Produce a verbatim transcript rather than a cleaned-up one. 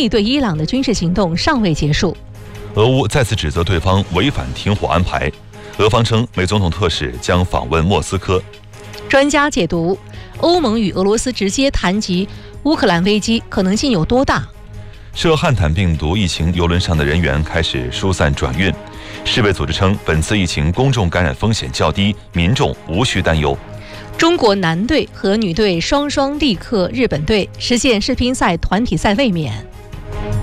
利对伊朗的军事行动尚未结束。 俄乌再次指责对方违反停火安排，俄方称美总统特使将访问莫斯科。 专家解读：欧盟与俄罗斯直接谈及乌克兰危机可能性有多大？ 涉汉坦病毒疫情邮轮上的人员开始疏散转运。世卫组织称，本次疫情公众感染风险较低，民众无需担忧。 中国男队和女队双双力克日本队，实现世乒赛团体赛卫冕。